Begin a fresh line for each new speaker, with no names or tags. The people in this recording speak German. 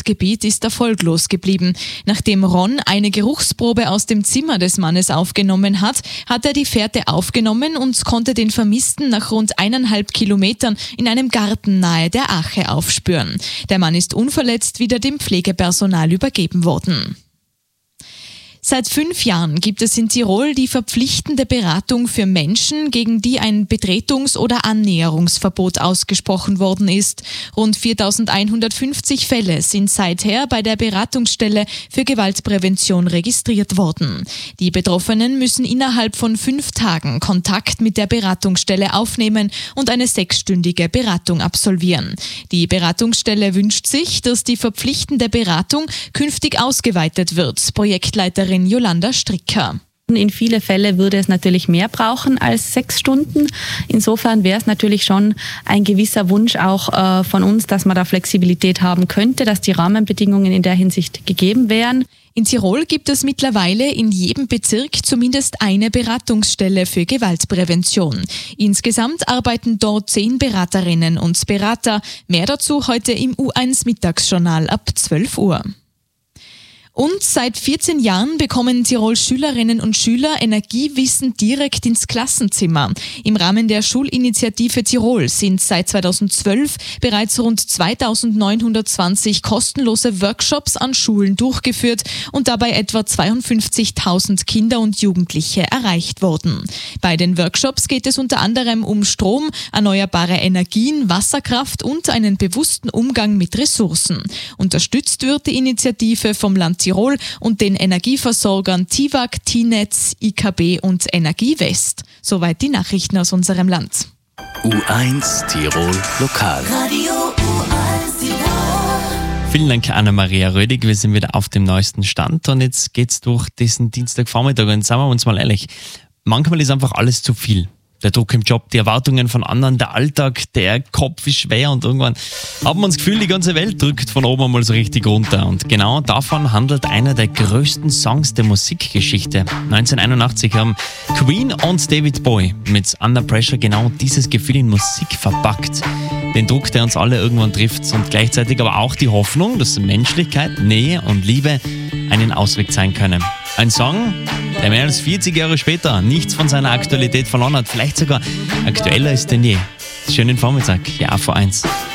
Sachgebiet ist erfolglos geblieben. Nachdem Ron eine Geruchsprobe aus dem Zimmer des Mannes aufgenommen hat, hat er die Fährte aufgenommen und konnte den Vermissten nach rund 1,5 Kilometern in einem Garten nahe der Ache aufspüren. Der Mann ist unverletzt wieder dem Pflegepersonal übergeben worden. Seit 5 Jahren gibt es in Tirol die verpflichtende Beratung für Menschen, gegen die ein Betretungs- oder Annäherungsverbot ausgesprochen worden ist. Rund 4.150 Fälle sind seither bei der Beratungsstelle für Gewaltprävention registriert worden. Die Betroffenen müssen innerhalb von 5 Tagen Kontakt mit der Beratungsstelle aufnehmen und eine 6-stündige Beratung absolvieren. Die Beratungsstelle wünscht sich, dass die verpflichtende Beratung künftig ausgeweitet wird. Projektleiterin Jolanda Stricker.
In viele Fälle würde es natürlich mehr brauchen als 6 Stunden. Insofern wäre es natürlich schon ein gewisser Wunsch auch von uns, dass man da Flexibilität haben könnte, dass die Rahmenbedingungen in der Hinsicht gegeben wären.
In Tirol gibt es mittlerweile in jedem Bezirk zumindest eine Beratungsstelle für Gewaltprävention. Insgesamt arbeiten dort 10 Beraterinnen und Berater. Mehr dazu heute im U1 Mittagsjournal ab 12 Uhr. Und seit 14 Jahren bekommen Tirols Schülerinnen und Schüler Energiewissen direkt ins Klassenzimmer. Im Rahmen der Schulinitiative Tirol sind seit 2012 bereits rund 2.920 kostenlose Workshops an Schulen durchgeführt und dabei etwa 52.000 Kinder und Jugendliche erreicht worden. Bei den Workshops geht es unter anderem um Strom, erneuerbare Energien, Wasserkraft und einen bewussten Umgang mit Ressourcen. Unterstützt wird die Initiative vom Land Tirol und den Energieversorgern TIWAG, TINETZ, IKB und Energiewest. Soweit die Nachrichten aus unserem Land.
U1 Tirol Lokal.
Radio U1 Tirol.
Vielen Dank, Anna-Maria Rödig. Wir sind wieder auf dem neuesten Stand und jetzt geht's durch diesen Dienstagvormittag und sagen wir uns mal ehrlich, manchmal ist einfach alles zu viel. Der Druck im Job, die Erwartungen von anderen, der Alltag, der Kopf ist schwer und irgendwann hat man das Gefühl, die ganze Welt drückt von oben einmal so richtig runter. Und genau davon handelt einer der größten Songs der Musikgeschichte. 1981 haben Queen und David Bowie mit Under Pressure genau dieses Gefühl in Musik verpackt. Den Druck, der uns alle irgendwann trifft und gleichzeitig aber auch die Hoffnung, dass Menschlichkeit, Nähe und Liebe einen Ausweg sein können. Ein Song, der mehr als 40 Jahre später nichts von seiner Aktualität verloren hat, vielleicht sogar aktueller ist denn je. Schönen Vormittag, ja, vor 1.